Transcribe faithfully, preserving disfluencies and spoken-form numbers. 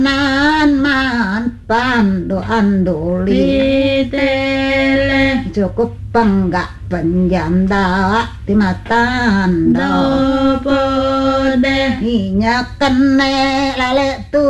nan man pandu anduli tele cukup panggak penjam da timatan do pode hinya kene lale tu